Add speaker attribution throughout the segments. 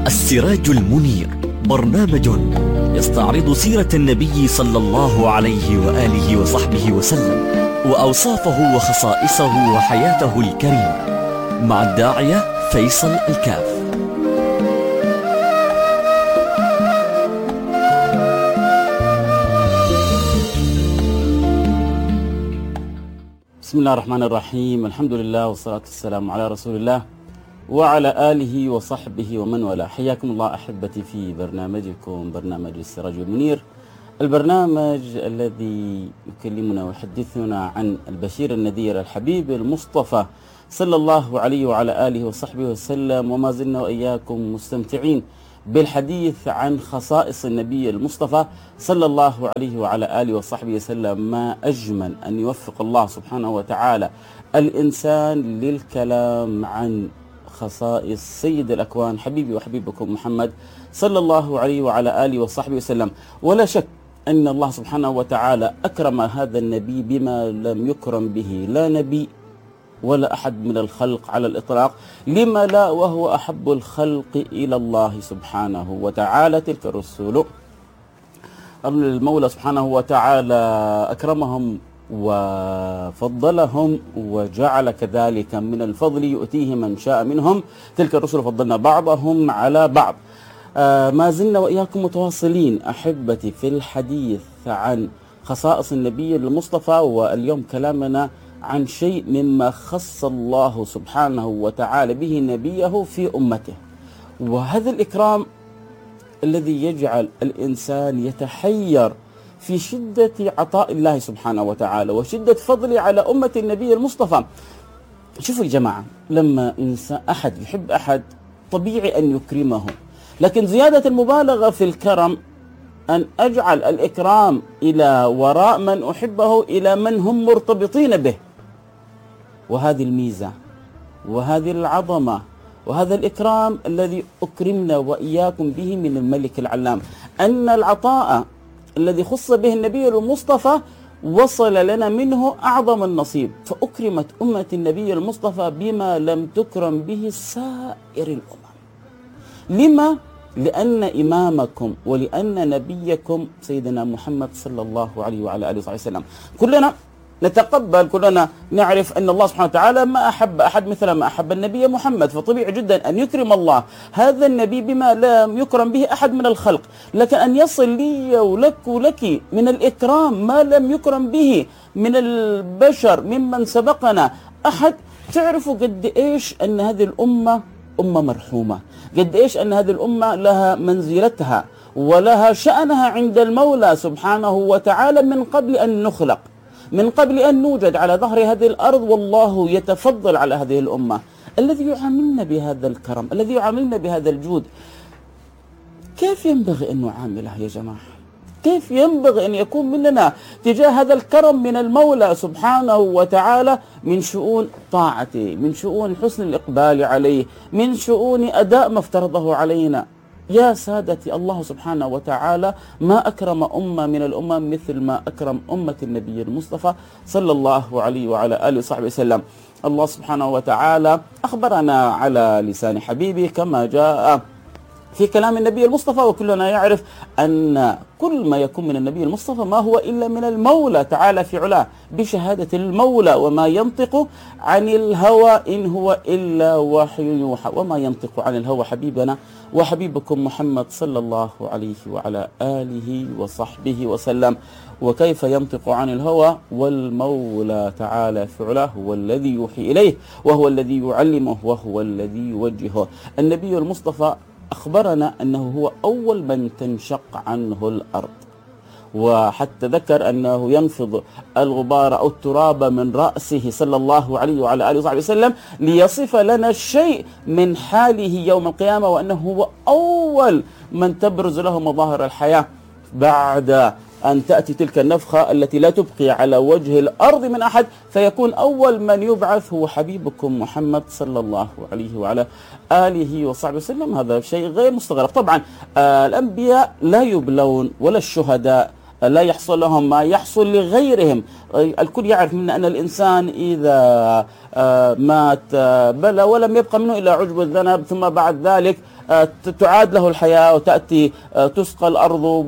Speaker 1: السراج المنير، برنامج يستعرض سيرة النبي صلى الله عليه وآله وصحبه وسلم وأوصافه وخصائصه وحياته الكريمة، مع الداعية فيصل الكاف.
Speaker 2: بسم الله الرحمن الرحيم، الحمد لله والصلاة والسلام على رسول الله وعلى آله وصحبه ومن والاه. حياكم الله أحبتي في برنامجكم برنامج السراج المنير، البرنامج الذي يكلمنا ويحدثنا عن البشير النذير الحبيب المصطفى صلى الله عليه وعلى آله وصحبه وسلم. وما زلنا وإياكم مستمتعين بالحديث عن خصائص النبي المصطفى صلى الله عليه وعلى آله وصحبه وسلم. ما أجمل أن يوفق الله سبحانه وتعالى الإنسان للكلام عن خصائص سيد الأكوان حبيبي وحبيبكم محمد صلى الله عليه وعلى آله وصحبه وسلم. ولا شك أن الله سبحانه وتعالى أكرم هذا النبي بما لم يكرم به لا نبي ولا أحد من الخلق على الإطلاق. لما لا وهو أحب الخلق إلى الله سبحانه وتعالى. تلك الرسول المولى سبحانه وتعالى أكرمهم وفضلهم وجعل كذلك من الفضل يؤتيه من شاء منهم. تلك الرسل فضلنا بعضهم على بعض. ما زلنا وإياكم متواصلين أحبتي في الحديث عن خصائص النبي المصطفى، واليوم كلامنا عن شيء مما خص الله سبحانه وتعالى به نبيه في أمته، وهذا الإكرام الذي يجعل الإنسان يتحير في شدة عطاء الله سبحانه وتعالى وشدة فضله على أمة النبي المصطفى. شوفوا يا جماعة، لما إنسان أحد يحب أحد طبيعي أن يكرمه، لكن زيادة المبالغة في الكرم أن أجعل الإكرام إلى وراء من أحبه إلى من هم مرتبطين به. وهذه الميزة وهذه العظمة وهذا الإكرام الذي أكرمنا وإياكم به من الملك العلام، أن العطاء الذي خص به النبي المصطفى وصل لنا منه أعظم النصيب، فأكرمت أمة النبي المصطفى بما لم تكرم به سائر الأمم. لما؟ لأن إمامكم ولأن نبيكم سيدنا محمد صلى الله عليه وعلى آله وصحبه وسلم. كلنا نتقبل، كلنا نعرف أن الله سبحانه وتعالى ما أحب أحد مثل ما أحب النبي محمد، فطبيعي جدا أن يكرم الله هذا النبي بما لم يكرم به أحد من الخلق. لكن أن يصل لي ولك ولك من الإكرام ما لم يكرم به من البشر ممن سبقنا أحد، تعرفوا قد إيش أن هذه الأمة أمة مرحومة، قد إيش أن هذه الأمة لها منزلتها ولها شأنها عند المولى سبحانه وتعالى من قبل أن نخلق، من قبل أن نوجد على ظهر هذه الأرض. والله يتفضل على هذه الأمة الذي يعاملنا بهذا الكرم، الذي يعاملنا بهذا الجود. كيف ينبغي أن نعامله يا جماعة؟ كيف ينبغي أن يكون مننا تجاه هذا الكرم من المولى سبحانه وتعالى من شؤون طاعته، من شؤون حسن الإقبال عليه، من شؤون أداء ما افترضه علينا. يا سادتي، الله سبحانه وتعالى ما أكرم أمة من الأمم مثل ما أكرم أمة النبي المصطفى صلى الله عليه وعلى آله وصحبه وسلم. الله سبحانه وتعالى أخبرنا على لسان حبيبه كما جاء في كلام النبي المصطفى، وكلنا يعرف أن كل ما يكون من النبي المصطفى ما هو إلا من المولى تعالى في علاه بشهادة المولى. وما ينطق عن الهوى إن هو إلا وحي يوحى. وما ينطق عن الهوى حبيبنا وحبيبكم محمد صلى الله عليه وعلى آله وصحبه وسلم. وكيف ينطق عن الهوى والمولى تعالى في علاه هو الذي يوحي إليه وهو الذي يعلمه وهو الذي يوجهه. النبي المصطفى أخبرنا أنه هو أول من تنشق عنه الأرض، وحتى ذكر أنه ينفض الغبار أو التراب من رأسه صلى الله عليه وعلى آله وصحبه وسلم ليصف لنا الشيء من حاله يوم القيامة، وأنه هو أول من تبرز له مظاهر الحياة بعد أن تأتي تلك النفخة التي لا تبقي على وجه الأرض من أحد، فيكون أول من يبعث هو حبيبكم محمد صلى الله عليه وعلى آله وصحبه وسلم. هذا شيء غير مستغرب. طبعا الأنبياء لا يبلون ولا الشهداء لا يحصل لهم ما يحصل لغيرهم. الكل يعرف منا أن الإنسان إذا مات بلى ولم يبقى منه إلا عجب الذنب، ثم بعد ذلك تعاد له الحياة وتأتي تسقى الأرض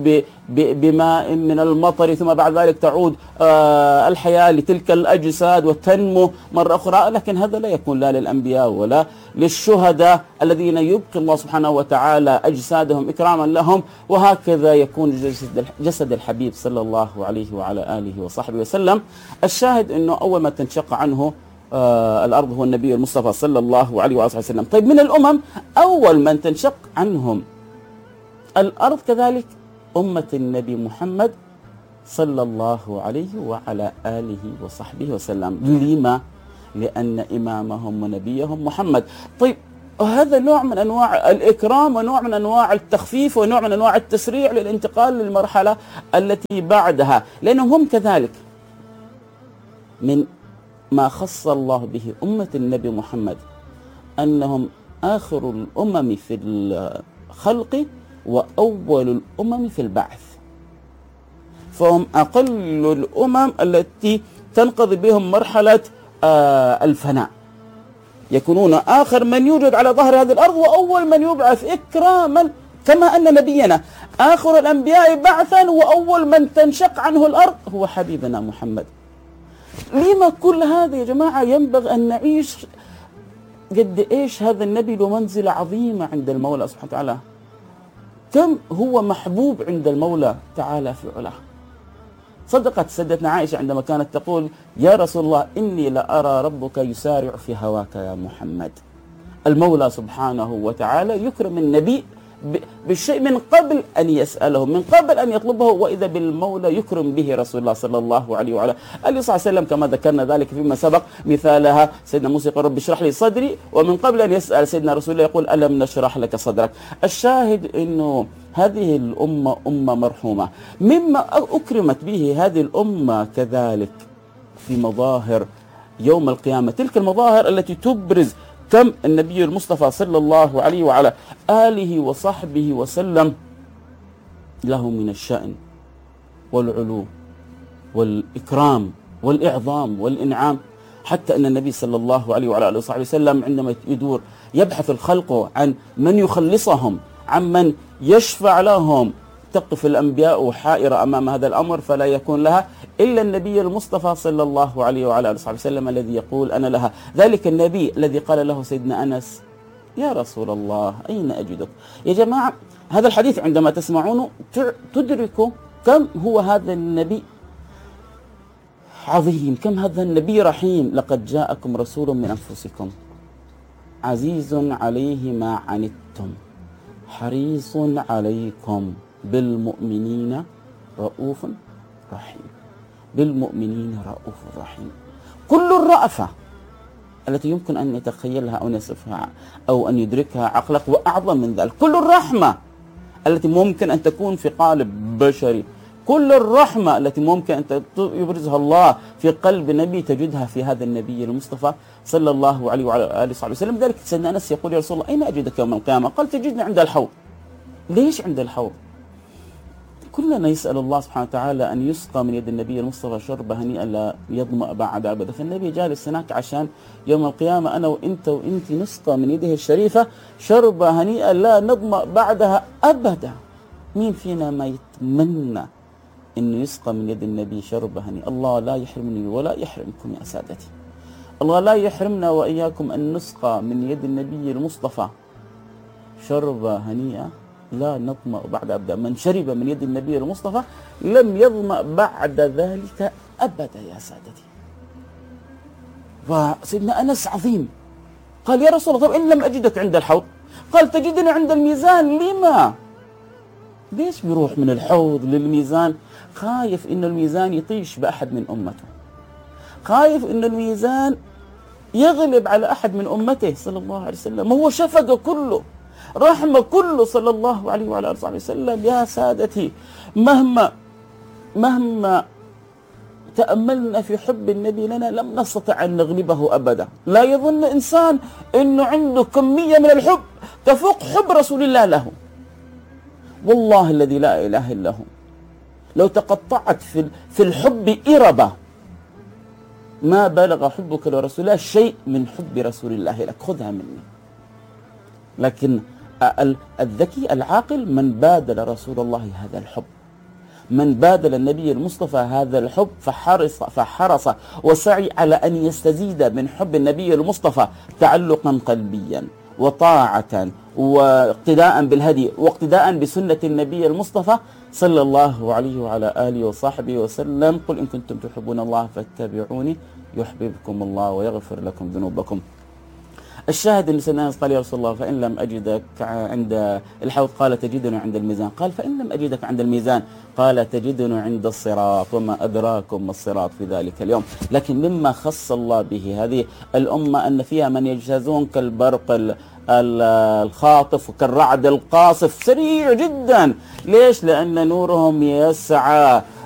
Speaker 2: بماء من المطر، ثم بعد ذلك تعود الحياة لتلك الأجساد وتنمو مرة أخرى. لكن هذا لا يكون لا للأنبياء ولا للشهداء الذين يبقي الله سبحانه وتعالى أجسادهم إكراما لهم. وهكذا يكون جسد الحبيب صلى الله عليه وعلى آله وصحبه وسلم. الشاهد أنه أول ما تنشق عنه الأرض هو النبي المصطفى صلى الله عليه وآله وسلم. طيب من الأمم أول من تنشق عنهم الأرض كذلك أمة النبي محمد صلى الله عليه وعلى آله وصحبه وسلم. لما؟ لأن إمامهم ونبيهم محمد. طيب وهذا نوع من أنواع الإكرام ونوع من أنواع التخفيف ونوع من أنواع التسريع للانتقال للمرحلة التي بعدها، لأنهم هم كذلك من ما خص الله به أمة النبي محمد أنهم آخر الأمم في الخلق وأول الأمم في البعث، فهم أقل الأمم التي تنقضي بهم مرحلة الفناء، يكونون آخر من يوجد على ظهر هذه الأرض وأول من يبعث إكراما، كما أن نبينا آخر الأنبياء بعثا وأول من تنشق عنه الأرض هو حبيبنا محمد. لما كل هذا يا جماعة؟ ينبغي أن نعيش قد إيش هذا النبي له منزلة عظيمة عند المولى سبحانه وتعالى، كم هو محبوب عند المولى تعالى في علاه. صدقت سيدتنا عائشة عندما كانت تقول: يا رسول الله إني لأرى ربك يسارع في هواك يا محمد. المولى سبحانه وتعالى يكرم النبي بالشيء من قبل أن يسأله، من قبل أن يطلبه، وإذا بالمولى يكرم به رسول الله صلى الله عليه وعلى آله وسلم، كما ذكرنا ذلك فيما سبق. مثالها سيدنا موسى يقول: رب اشرح لي صدري، ومن قبل أن يسأل سيدنا رسول الله يقول: ألم نشرح لك صدرك. الشاهد أنه هذه الأمة أمة مرحومة. مما أكرمت به هذه الأمة كذلك في مظاهر يوم القيامة، تلك المظاهر التي تبرز كم النبي المصطفى صلى الله عليه وعلى آله وصحبه وسلم له من الشأن والعلو والإكرام والإعظام والإنعام، حتى أن النبي صلى الله عليه وعلى آله وصحبه وسلم عندما يدور يبحث الخلق عن من يخلصهم، عن من يشفع لهم، تقف الأنبياء حائرة أمام هذا الأمر فلا يكون لها إلا النبي المصطفى صلى الله عليه وعلى آله وصحبه وسلم الذي يقول: أنا لها. ذلك النبي الذي قال له سيدنا أنس: يا رسول الله أين أجدك؟ يا جماعة هذا الحديث عندما تسمعونه تدركوا كم هو هذا النبي عظيم، كم هذا النبي رحيم. لقد جاءكم رسول من أنفسكم عزيز عليه ما عنتم حريص عليكم بالمؤمنين رؤوف رحيم. بالمؤمنين رؤوف رحيم. كل الرأفة التي يمكن أن يتخيلها أو يصفها أو أن يدركها عقلك، وأعظم من ذلك كل الرحمة التي ممكن أن تكون في قالب بشري، كل الرحمة التي ممكن أن يبرزها الله في قلب نبي تجدها في هذا النبي المصطفى صلى الله عليه وعلى آله وصحبه وسلم. ذلك سيدنا أنس يقول: يا رسول الله أين أجدك يوم القيامة؟ قال: تجدني عند الحوض. ليش عند الحوض؟ كلنا يسأل الله سبحانه وتعالى أن يسقى من يد النبي المصطفى شرب هنيئا لا يظمأ بعد أبدا، فالنبي جالس هناك عشان يوم القيامة أنا وإنت نسقى من يده الشريفة شرب هنيئا لا نظمأ بعدها أبدا. مين فينا ما يتمنى أنه يسقى من يد النبي شرب هنيئا؟ الله لا يحرمني ولا يحرمكم يا سادتي. الله لا يحرمنا وإياكم أن نسقى من يد النبي المصطفى شرب هنيئا لا نظمأ بعد أبدا. من شرب من يد النبي المصطفى لم يظمأ بعد ذلك أبدا يا سادتي. وسيدنا أنس عظيم قال: يا رسول الله طب إن لم أجدك عند الحوض؟ قال: تجدني عند الميزان. لما؟ ليش بيروح من الحوض للميزان؟ خايف إن الميزان يطيش بأحد من أمته، خايف إن الميزان يغلب على أحد من أمته صلى الله عليه وسلم. هو شفقة كله، رحمة كله صلى الله عليه وعلى آله وسلم. يا سادتي مهما تأملنا في حب النبي لنا لم نستطع أن نغلبه أبدا. لا يظن إنسان أنه عنده كمية من الحب تفوق حب رسول الله له. والله الذي لا إله إلا هو لو تقطعت في الحب إربة ما بلغ حبك لرسول الله شيء من حب رسول الله لك، خذها مني. لكن الذكي العاقل من بادل رسول الله هذا الحب، من بادل النبي المصطفى هذا الحب فحرص وسعي على أن يستزيد من حب النبي المصطفى تعلقا قلبيا وطاعة واقتداء بالهدي واقتداء بسنة النبي المصطفى صلى الله عليه وعلى آله وصحبه وسلم. قل إن كنتم تحبون الله فاتبعوني يحببكم الله ويغفر لكم ذنوبكم. الشاهد أن سيدنا قال يا رسول الله فإن لم أجدك عند الحوض قال تجدني عند الميزان، قال فإن لم أجدك عند الميزان قال تجدني عند الصراط، وما أدراكم ما الصراط في ذلك اليوم. لكن مما خص الله به هذه الأمة أن فيها من يجتازون كالبرق الخاطف وكالرعد القاصف، سريع جدا. ليش؟ لأن نورهم يسعى